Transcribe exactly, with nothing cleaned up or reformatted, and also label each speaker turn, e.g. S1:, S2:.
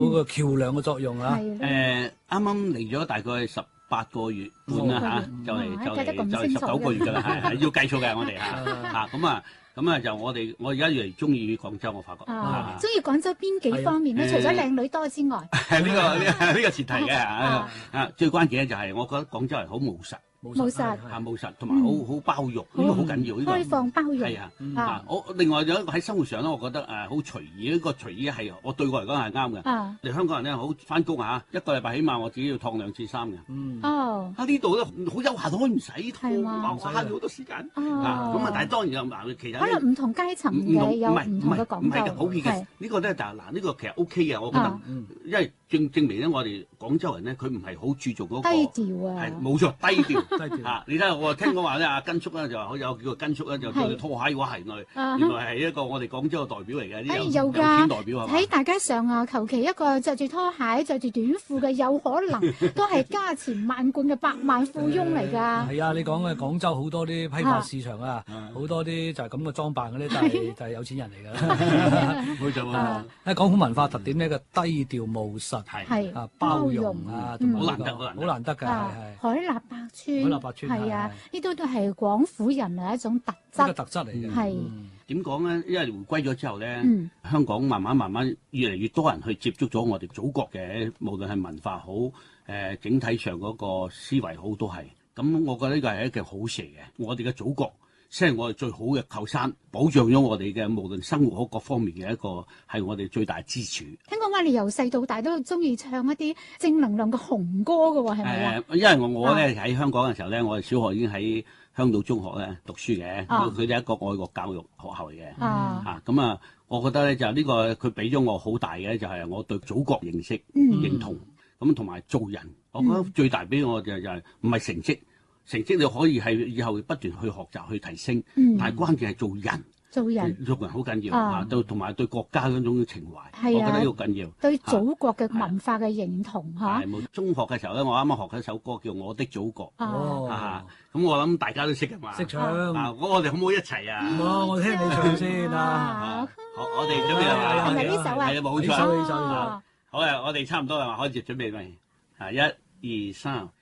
S1: 嗰個橋梁嘅作用啊。
S2: 誒，
S3: 誒，
S2: 啱啱嚟咗大概十八個月半啦嚇，就嚟就嚟就嚟十九個月㗎啦，係係要計數嘅我哋嚇嚇咁啊。咁啊，就我哋，我而家越嚟越中意廣州，我發覺。
S3: 啊，中意廣州邊幾方面咧？除咗靚女多之外，
S2: 呢個呢呢個前提嘅啊，最關鍵咧就係我覺得廣州人好務實。
S3: 務實
S2: 嚇務實，同埋好好包容，呢個好緊要。呢個
S3: 開放包容
S2: 係啊啊！我另外有一個喺生活上咧，我覺得誒好隨意。呢個隨意係我對我嚟講係啱嘅。
S3: 啊！
S2: 我哋香港人咧好翻工嚇，一個禮拜起碼我自己要燙兩次衫嘅。
S3: 嗯。哦。喺
S2: 呢度咧好悠閒，可以唔使燙，
S3: 哇！
S2: 慳咗好多時間。
S3: 哦。
S2: 咁啊，但係當然有嗱，其實
S3: 可能唔同階層嘅有唔同嘅講究。
S2: 唔係嘅，普遍嘅呢個咧就嗱，呢個其實 O K 嘅，我覺得，因為證證明咧，我哋廣州人咧，佢唔係好注重嗰個
S3: 低調啊。
S2: 係冇錯，低調。低調啊！你睇下我聽講話咧，阿根叔咧就好有叫做根叔咧，就叫佢拖鞋嘅話係內，原來係一個我哋廣州嘅代表嚟嘅。
S3: 誒有㗎，喺大街上啊，求其一個着住拖鞋、着住短褲嘅，有可能都係家傳萬貫嘅百萬富翁嚟㗎。
S1: 係啊，你講嘅廣州好多啲批發市場啊，好多啲就係咁嘅裝扮嗰啲，就係就係有錢人嚟㗎。
S2: 冇錯啊！
S1: 喺廣府文化特點呢個低調務實係啊，包容啊，同埋
S2: 好難得，好
S1: 難得㗎，係係。
S3: 海納百川，
S1: 海納百川
S3: 係啊，呢都都係廣府人嘅一種特質。
S1: 一個特質嚟嘅。
S3: 係
S2: 點講咧？因為回歸咗之後咧，香港慢慢慢慢越嚟越多人去接觸咗我哋祖國嘅，無論係文化好，誒整體上嗰個思維好都係。咁我覺得呢個係一件好事嚟嘅。我哋嘅祖國先係我哋最好嘅靠山，保障咗我哋嘅無論生活好各方面嘅一個係我哋最大支柱。
S3: 聽講話你由細到大都中意唱一啲正能量嘅紅歌嘅喎，係咪啊？
S2: 誒，因為我我咧喺香港嘅時候咧，我哋小學已經喺香島中學咧讀書嘅，佢哋係一個愛國教育學校嚟嘅。啊，咁啊，我覺得咧就係呢個佢俾咗我好大嘅就係我對祖國認識、認同，咁同埋做人，我覺得最大俾我就就係唔係成績。成績你可以係以後不斷去學習去提升，嗯、但係關鍵係做人，
S3: 做人
S2: 做人好緊要啊！對，同埋對國家嗰種情懷，
S3: 啊、
S2: 我覺得呢個緊要。
S3: 對祖國嘅文化嘅認同嚇。
S2: 係冇中學嘅時候咧，我啱啱學緊一首歌叫《我的祖國》。
S1: 哦，
S2: 咁、啊、我諗大家都識㗎嘛。
S1: 識唱
S2: 啊！我我哋可唔可以一齊啊？
S1: 我我聽你唱先啊！
S2: 好，我哋準備啦嘛。
S3: 係咪呢首啊？
S2: 係啊，冇錯。
S1: 呢首呢首。
S2: 好啊，我哋差唔多啦，開始準備未？啊，一、二、三。